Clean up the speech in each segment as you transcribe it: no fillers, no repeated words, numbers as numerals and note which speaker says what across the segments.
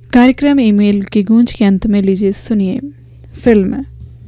Speaker 1: कार्यक्रम ईमेल की गूंज के अंत में लीजिए सुनिए फिल्म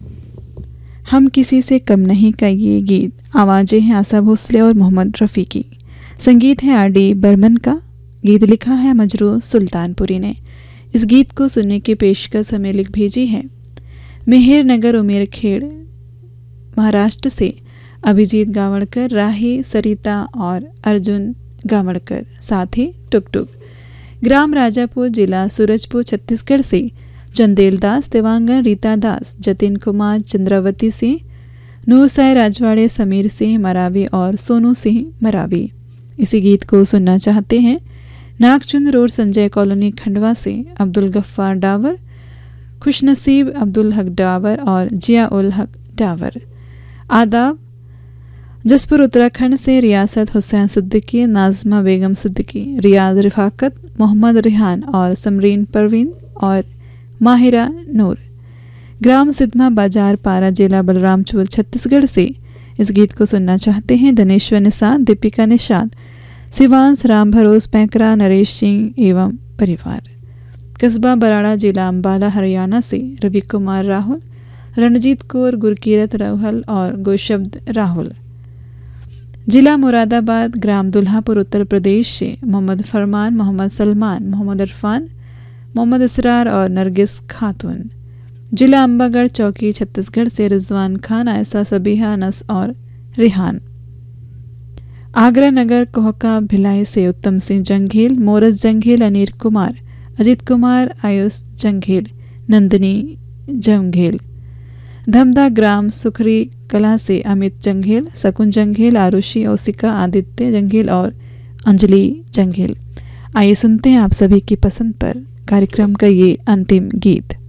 Speaker 1: हम किसी से कम नहीं का ये गीत। आवाज़ें हैं आशा भोसले और मोहम्मद रफ़ी की। संगीत है R.D. बर्मन का। गीत लिखा है मजरू सुल्तानपुरी ने। इस गीत को सुनने की पेशकश हमें लिख भेजी है मेहर नगर उमेरखेड़ महाराष्ट्र से अभिजीत गावड़कर, राही, सरिता और अर्जुन गावड़कर, साथ ही टुक टुक। ग्राम राजापुर, जिला सूरजपुर, छत्तीसगढ़ से चंदेल दास, देवांगन, रीता दास, जतिन कुमार, चंद्रावती सिंह, नूर साय राजवाड़े, समीर सिंह मरावी और सोनू सिंह मरावी इसी गीत को सुनना चाहते हैं। नागचुंद रोड, संजय कॉलोनी, खंडवा से अब्दुल गफ्फार डावर, खुशनसीब अब्दुल हक डावर और जिया उल हक डावर। आदाब जसपुर उत्तराखंड से रियासत हुसैन सिद्दीकी, नाजमा बेगम सिद्दीकी, रियाज रिफाकत, मोहम्मद रिहान और समरीन परवीन और माहिरा नूर। ग्राम सिद्धमा बाजार, पारा, जिला बलरामपुर, छत्तीसगढ़ से इस गीत को सुनना चाहते हैं धनेश्वर निषाद, दीपिका निषाद, शिवांश, राम भरोस पैकरा, नरेश सिंह एवं परिवार। कस्बा बराड़ा, जिला अम्बाला, हरियाणा से रवि कुमार राहुल, रणजीत कौर, गुरकीरत राहुल और गोशब्द राहुल। जिला मुरादाबाद, ग्राम दुल्हापुर, उत्तर प्रदेश से मोहम्मद फरमान, मोहम्मद सलमान, मोहम्मद इरफान, मोहम्मद इसरार और नरगिस खातून। जिला अम्बागढ़ चौकी, छत्तीसगढ़ से रिजवान खान, आयशा, सबीहा, अनस और रिहान। आगरा नगर कोहका भिलाई से उत्तम सिंह जंघेल, मोरस जंघेल, अनिल कुमार, अजित कुमार, आयुष जंघेल, नंदिनी जंघेल। धमदा ग्राम सुखरी कला से अमित जंघेल, शकुन जंघेल, आरुषि, ओसिका, आदित्य जंघेल और अंजलि जंघेल। आइए सुनते हैं आप सभी की पसंद पर कार्यक्रम का ये अंतिम गीत।